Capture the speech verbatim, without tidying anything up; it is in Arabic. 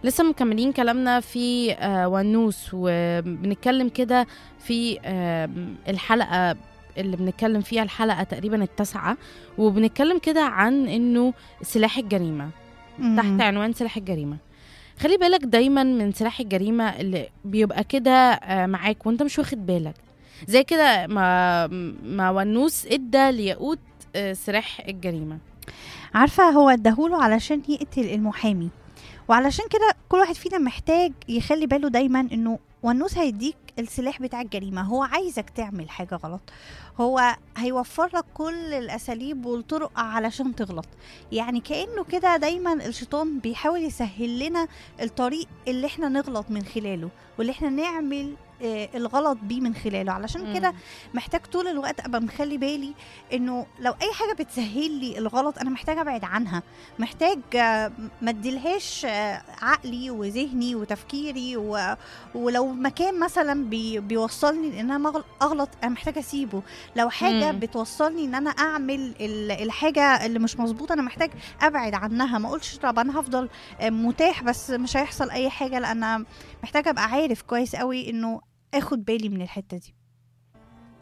لسه مكملين كلامنا في آه، ونوس، وبنتكلم كده في آه، الحلقة اللي بنتكلم فيها، الحلقة تقريبا التاسعة، وبنتكلم كده عن انه سلاح الجريمة، تحت إمم. عنوان سلاح الجريمة. خلي بالك دايما من سلاح الجريمة اللي بيبقى كده آه، معاك وانت مش واخد بالك، زي كده ما ما ونوس ادى لياقوت آه، سلاح الجريمة. عارفة هو اداهوله علشان يقتل المحامي، وعلشان كده كل واحد فينا محتاج يخلّي باله دايمًا إنه ونوس هيدّيك السلاح بتاع الجريمة، هو عايزك تعمل حاجة غلط، هو هيوفّر لك كل الأساليب والطرق علشان تغلط، يعني كإنه كده دايمًا الشيطان بيحاول يسهّل لنا الطريق اللي إحنا نغلط من خلاله، واللي إحنا نعمل آآ الغلط بيه من خلاله، علشان كده مم. محتاج طول الوقت أبقى مخلّي بالي إنه لو أي حاجة بتسهّل لي الغلط أنا محتاجة أبعد عنها، محتاج آه، ما ادّيلهاش عقلي وذهني وتفكيري، و... ولو مكان مثلا بي... بيوصلني لان انا مغل- اغلط انا محتاجه اسيبه، لو حاجه مم. بتوصلني ان انا اعمل ال- الحاجه اللي مش مظبوطه انا محتاج ابعد عنها، ما اقولش طب انا هفضل آه، متاح بس مش هيحصل اي حاجه، لان انا محتاجه ابقى عارف كويس قوي انه اخد بالي من الحته دي.